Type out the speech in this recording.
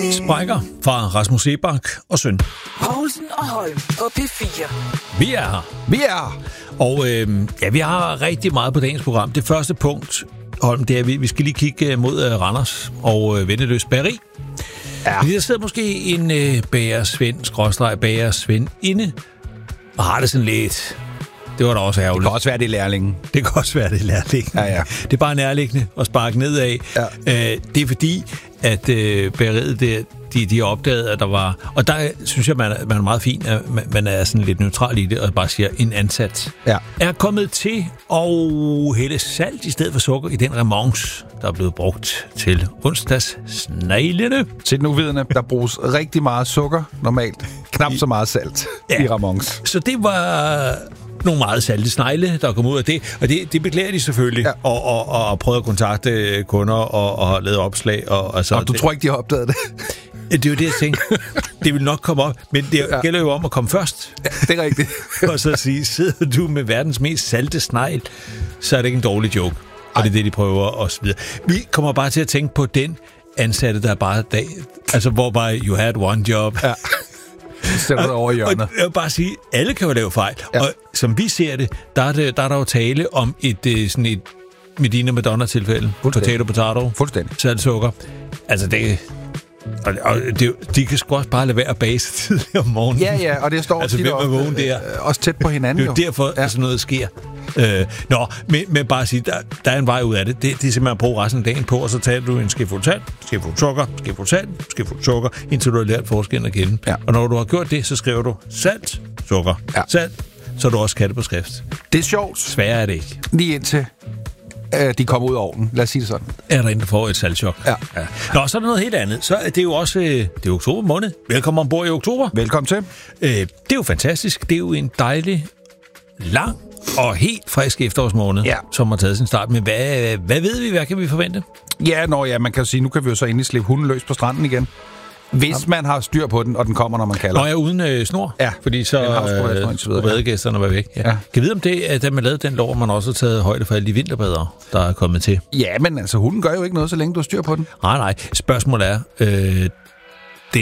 Sprækker fra Rasmus Sebak og søn. Poulsen og Holm på P4. Vi er her. Og vi har rigtig meget på dagens program. Det første punkt, Holm, det er, at vi skal lige kigge mod Randers og Vendeløs Bageri. Ja. Fordi der sidder måske en bagersvend inde og har det sådan lidt. Det var da også ærgerligt. Det kan også være, det er lærlingen. Ja. Det er bare nærliggende at sparke nedad. Ja. Det er fordi, at bageriet der, de opdagede, at der var... Og der synes jeg, man er meget fin, at man er sådan lidt neutral i det, og bare siger, en ansat er kommet til at hælde salt i stedet for sukker i den remonce, der er blevet brugt til onsdagssneglene. Til den uvidende, der bruges rigtig meget sukker normalt. Knap så meget salt i remonce. Så det var... nogle meget salte snegle, der kom ud af det. Og det beklager de selvfølgelig. Ja. Og prøvet at kontakte kunder og lavet opslag. Og du tror ikke, de har opdaget det? Det er jo det, jeg tænkte. Det vil nok komme op. Men det gælder jo om at komme først. Ja, det er rigtigt. Og så sige, sidder du med verdens mest salte snegl, så er det ikke en dårlig joke. Og det er det, de prøver og så videre. Vi kommer bare til at tænke på den ansatte, der er bare dag. Altså, hvor bare you had one job. Ja. Sætter det over i hjørnet. Og jeg vil bare sige, alle kan jo lave fejl. Ja. Og som vi ser det, der er jo tale om sådan et Medina Madonna-tilfælde. Potato. Fuldstændig. Saltsukker. Altså det... Og de kan sgu også bare lade være at bage sig tidligere om morgenen. Ja, og det står altså, hvem er vågen der? Også tæt på hinanden. Det er jo derfor, at sådan noget sker. Men bare at sige, der er en vej ud af det. Det er simpelthen at bruge resten af dagen på, og så tager du en skefuld salt, skefuld sukker, indtil du har lært forskellen at kende. Ja. Og når du har gjort det, så skriver du salt, sukker, salt, så du også kan det på skrift. Det er sjovt. Sværere er det ikke. Lige indtil de kommer ud af ovnen. Lad os sige det sådan. Er der en, der får et saltchok? Ja. Nå, så er der noget helt andet. Så det er jo også det er oktober måned. Velkommen ombord i oktober. Velkommen til. Det er jo fantastisk. Det er jo en dejlig, lang og helt frisk efterårsmåned, som har taget sin start. Men hvad ved vi? Hvad kan vi forvente? Ja, man kan jo sige, nu kan vi jo så endelig slippe hunden løs på stranden igen. Hvis man har styr på den, og den kommer, når man kalder. Nå, ja, uden snor? Ja. Fordi så badegæsterne var væk. Ja. Kan vi vide om det, at da man lavede den lov, man også har taget højde for alle de vinterbadere, der er kommet til? Ja, men altså, hunden gør jo ikke noget, så længe du har styr på den. Nej. Spørgsmålet er,